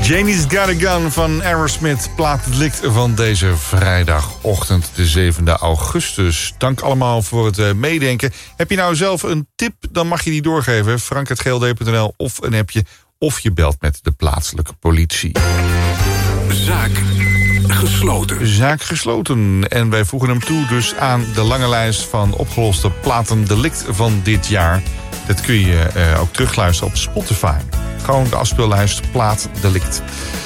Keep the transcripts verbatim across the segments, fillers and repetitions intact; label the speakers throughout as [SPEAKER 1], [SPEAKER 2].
[SPEAKER 1] Janie's Got a Gun van Aerosmith plaat het licht van deze vrijdagochtend, de zevende augustus. Dank allemaal voor het uh, meedenken. Heb je nou zelf een tip, dan mag je die doorgeven. frank at g l d punt n l of een appje, of je belt met de plaatselijke politie.
[SPEAKER 2] Zaak gesloten.
[SPEAKER 1] Zaak gesloten. En wij voegen hem toe dus aan de lange lijst van opgeloste platendelict van dit jaar. Dat kun je uh, ook terugluisteren op Spotify. Gewoon de afspeellijst Plaatdelict.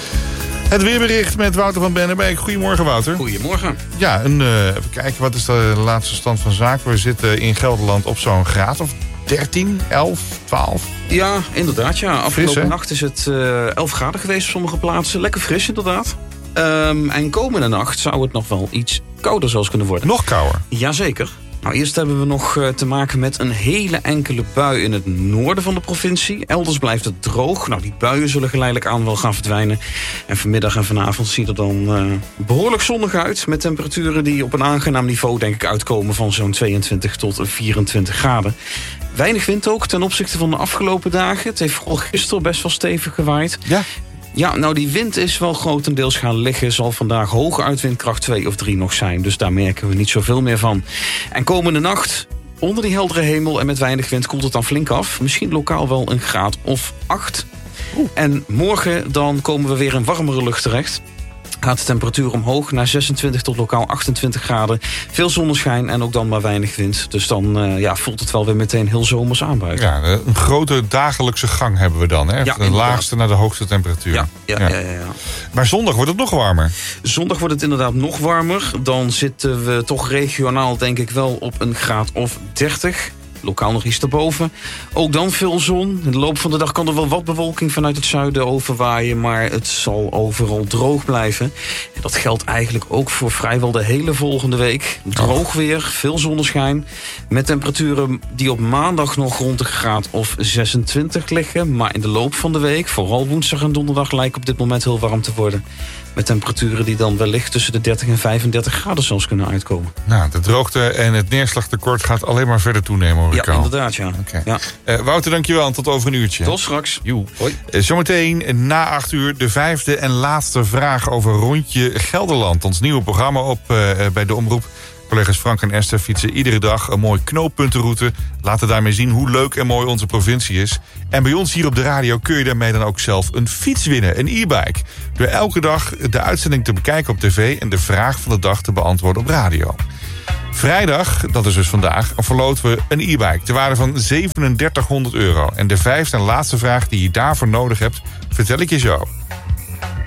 [SPEAKER 1] Het weerbericht met Wouter van Bennebeke. Goedemorgen, Wouter.
[SPEAKER 3] Goedemorgen.
[SPEAKER 1] Ja, een, uh, even kijken, wat is de laatste stand van zaken? We zitten in Gelderland op zo'n graad of dertien, elf, twaalf.
[SPEAKER 3] Ja, inderdaad. Ja. Afgelopen
[SPEAKER 1] Fris,
[SPEAKER 3] nacht is het uh, elf graden geweest op sommige plaatsen. Lekker fris, inderdaad. Um, en komende nacht zou het nog wel iets kouder zelfs kunnen worden.
[SPEAKER 1] Nog kouder?
[SPEAKER 3] Jazeker. Nou, eerst hebben we nog uh, te maken met een hele enkele bui in het noorden van de provincie. Elders blijft het droog. Nou, die buien zullen geleidelijk aan wel gaan verdwijnen. En vanmiddag en vanavond ziet er dan uh, behoorlijk zonnig uit. Met temperaturen die op een aangenaam niveau, denk ik, uitkomen van zo'n tweeëntwintig tot vierentwintig graden. Weinig wind ook ten opzichte van de afgelopen dagen. Het heeft vooral gisteren best wel stevig gewaaid.
[SPEAKER 1] Ja.
[SPEAKER 3] Ja, nou die wind is wel grotendeels gaan liggen. Zal vandaag hoge uitwindkracht twee of drie nog zijn. Dus daar merken we niet zoveel meer van. En komende nacht, onder die heldere hemel en met weinig wind, koelt het dan flink af. Misschien lokaal wel een graad of acht. Oeh. En morgen dan komen we weer in warmere lucht terecht. Gaat de temperatuur omhoog naar zesentwintig tot lokaal achtentwintig graden. Veel zonneschijn en ook dan maar weinig wind. Dus dan uh, ja, voelt het wel weer meteen heel zomers aanbuigen.
[SPEAKER 1] Ja, een grote dagelijkse gang hebben we dan. Hè?
[SPEAKER 3] Ja,
[SPEAKER 1] de laagste naar de hoogste temperatuur.
[SPEAKER 3] Ja, ja, ja. Ja, ja, ja.
[SPEAKER 1] Maar zondag wordt het nog warmer.
[SPEAKER 3] Zondag wordt het inderdaad nog warmer. Dan zitten we toch regionaal denk ik wel op een graad of dertig. Lokaal nog iets erboven. Ook dan veel zon. In de loop van de dag kan er wel wat bewolking vanuit het zuiden overwaaien, maar het zal overal droog blijven. En dat geldt eigenlijk ook voor vrijwel de hele volgende week. Droog weer, veel zonneschijn. Met temperaturen die op maandag nog rond de graad of zesentwintig liggen. Maar in de loop van de week, vooral woensdag en donderdag, lijkt op dit moment heel warm te worden. Met temperaturen die dan wellicht tussen de dertig en vijfendertig graden zelfs kunnen uitkomen.
[SPEAKER 1] Nou, de droogte en het neerslagtekort gaat alleen maar verder toenemen, hoor ik
[SPEAKER 3] Ja,
[SPEAKER 1] al.
[SPEAKER 3] inderdaad, ja.
[SPEAKER 1] Okay.
[SPEAKER 3] ja.
[SPEAKER 1] Uh, Wouter, dankjewel. Tot over een uurtje.
[SPEAKER 3] Tot straks.
[SPEAKER 1] Joe.
[SPEAKER 3] Hoi.
[SPEAKER 1] Uh, zometeen na acht uur de vijfde en laatste vraag over Rondje Gelderland. Ons nieuwe programma op uh, bij de Omroep. Collega's Frank en Esther fietsen iedere dag een mooi knooppuntenroute. Laten daarmee zien hoe leuk en mooi onze provincie is. En bij ons hier op de radio kun je daarmee dan ook zelf een fiets winnen, een e-bike. Door elke dag de uitzending te bekijken op tv en de vraag van de dag te beantwoorden op radio. Vrijdag, dat is dus vandaag, verloten we een e-bike ter waarde van zevenendertighonderd euro. En de vijfde en laatste vraag die je daarvoor nodig hebt, vertel ik je zo.